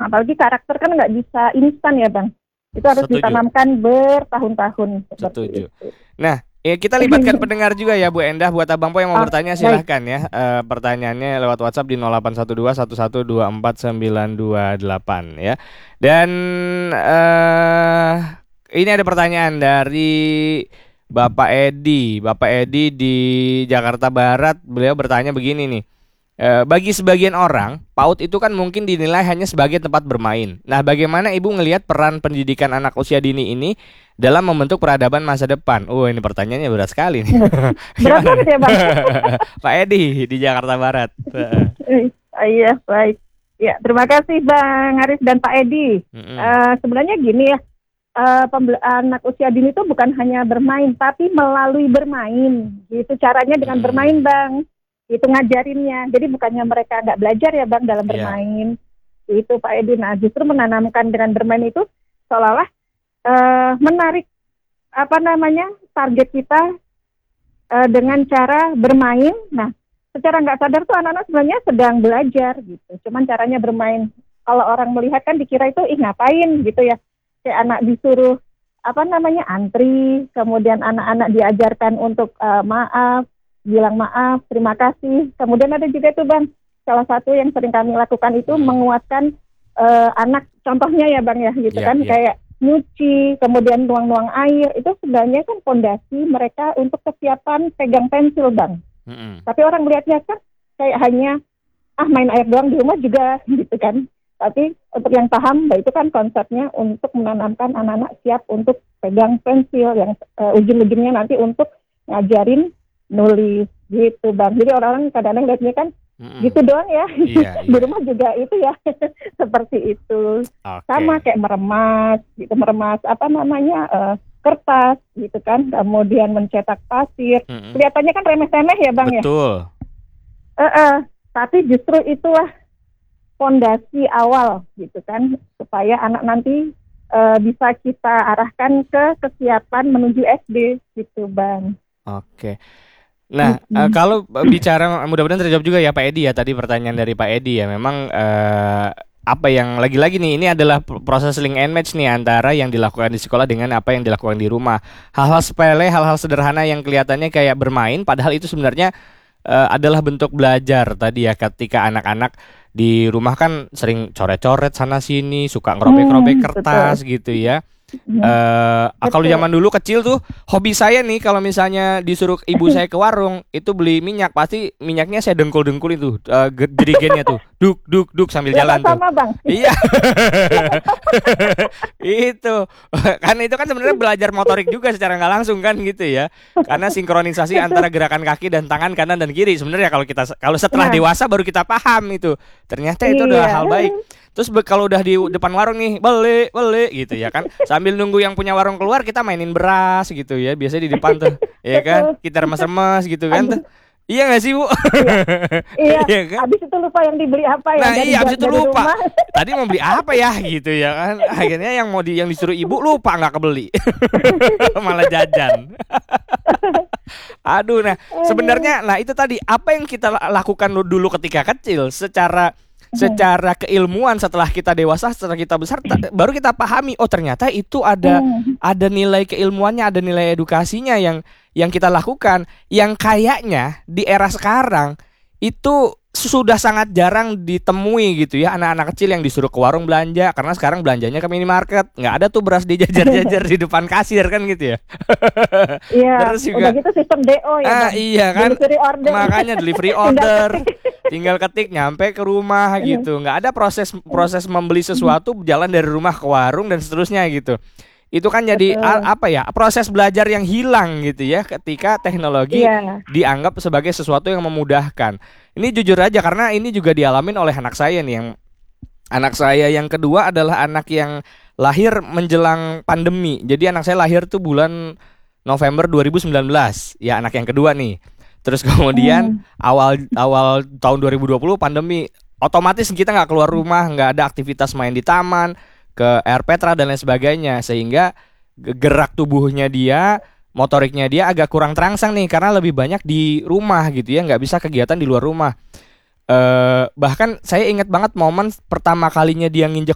Apalagi karakter kan nggak bisa instan ya Bang. Itu harus Setuju. ditanamkan bertahun-tahun seperti Setuju. itu. Nah, kita libatkan pendengar juga ya Bu Endah. Buat Abang Po yang mau Oh, bertanya baik. silahkan ya. Pertanyaannya lewat WhatsApp di 0812 1124 928 ya. Dan ini ada pertanyaan dari Bapak Edi. Bapak Edi di Jakarta Barat. Beliau bertanya begini nih. Bagi sebagian orang, PAUD itu kan mungkin dinilai hanya sebagai tempat bermain. Nah, bagaimana Ibu ngelihat peran pendidikan anak usia dini ini dalam membentuk peradaban masa depan? Ini pertanyaannya berat sekali nih. Berat banget ya Bang. Pak Edi di Jakarta Barat. Iya, baik. Ya, terima kasih Bang Haris dan Pak Edi. Sebenarnya gini ya, anak usia dini itu bukan hanya bermain, tapi melalui bermain. Gitu caranya dengan bermain Bang. Itu ngajarinnya. Jadi bukannya mereka nggak belajar ya Bang dalam bermain. Itu Pak Edi. Nah, justru menanamkan dengan bermain itu seolah-olah menarik target kita dengan cara bermain. Nah, secara nggak sadar tuh anak-anak sebenarnya sedang belajar gitu. Cuman caranya bermain. Kalau orang melihat kan dikira itu ngapain gitu ya. Kayak anak disuruh antri, kemudian anak-anak diajarkan untuk bilang maaf, terima kasih. Kemudian ada juga tuh Bang, salah satu yang sering kami lakukan itu menguatkan anak, contohnya ya Bang ya, gitu kayak nyuci, kemudian nuang-nuang air, itu sebenarnya kan fondasi mereka untuk kesiapan pegang pensil Bang. Tapi orang melihatnya kan kayak hanya main air doang di rumah juga gitu kan. Tapi untuk yang paham, itu kan konsepnya untuk menanamkan anak-anak siap untuk pegang pensil yang ujung-ujungnya nanti untuk ngajarin nulis gitu Bang. Jadi orang-orang kadang-kadang lihatnya kan gitu doang ya. Di rumah juga itu ya seperti itu. Sama kayak meremas kertas gitu kan. Kemudian mencetak pasir. Kelihatannya kan remeh-temeh ya Bang. Betul. Ya. Tapi justru itulah fondasi awal gitu kan, supaya anak nanti bisa kita arahkan ke kesiapan menuju SD gitu Bang. Oke. Nah, kalau bicara, mudah-mudahan terjawab juga ya Pak Edi ya, tadi pertanyaan dari Pak Edi ya. Memang apa yang lagi-lagi nih, ini adalah proses link and match nih antara yang dilakukan di sekolah dengan apa yang dilakukan di rumah. Hal-hal sepele, hal-hal sederhana yang kelihatannya kayak bermain, padahal itu sebenarnya adalah bentuk belajar tadi ya. Ketika anak-anak di rumah kan sering coret-coret sana sini, suka ngerobek-ngerobek kertas gitu ya. Kalau zaman dulu kecil tuh hobi saya nih, kalau misalnya disuruh ibu saya ke warung itu beli minyak, pasti minyaknya saya dengkul-dengkul itu jerigennya tuh duk sambil jalan tuh. Bang. Iya. Itu kan sebenarnya belajar motorik juga secara nggak langsung kan gitu ya, karena sinkronisasi antara gerakan kaki dan tangan kanan dan kiri. Sebenarnya kalau setelah dewasa baru kita paham itu ternyata itu adalah hal baik. Terus kalau udah di depan warung nih, beli gitu ya kan. Sambil nunggu yang punya warung keluar, kita mainin beras gitu ya. Biasanya di depan tuh, ya kan. Kita remes-remes gitu kan tuh. Iya nggak sih Bu? Iya. Iya kan? Abis itu lupa yang dibeli apa ya. Nah iya, abis itu lupa. Rumah. Tadi mau beli apa ya gitu ya kan. Akhirnya yang disuruh ibu lupa, nggak kebeli. Malah jajan. Aduh, nah sebenarnya itu tadi apa yang kita lakukan dulu ketika kecil secara keilmuan, setelah kita dewasa, setelah kita besar baru kita pahami, oh ternyata itu ada nilai keilmuannya, ada nilai edukasinya yang kita lakukan, yang kayaknya di era sekarang itu sudah sangat jarang ditemui gitu ya, anak-anak kecil yang disuruh ke warung belanja, karena sekarang belanjanya ke minimarket, nggak ada tuh beras dijajar-jajar di depan kasir kan gitu ya. Iya. Terus juga udah gitu sistem DO ya. Iya kan, makanya delivery order. Tinggal ketik nyampe ke rumah gitu. Nggak ada proses membeli sesuatu jalan dari rumah ke warung dan seterusnya gitu. Itu kan jadi proses belajar yang hilang gitu ya ketika teknologi dianggap sebagai sesuatu yang memudahkan. Ini jujur aja, karena ini juga dialamin oleh anak saya nih. Anak saya yang kedua adalah anak yang lahir menjelang pandemi. Jadi anak saya lahir tuh bulan November 2019. Ya, anak yang kedua nih. Terus kemudian awal tahun 2020 pandemi, otomatis kita nggak keluar rumah, nggak ada aktivitas main di taman, ke air petra dan lain sebagainya, sehingga gerak tubuhnya dia, motoriknya dia agak kurang terangsang nih, karena lebih banyak di rumah gitu ya, nggak bisa kegiatan di luar rumah. Bahkan saya ingat banget momen pertama kalinya dia nginjek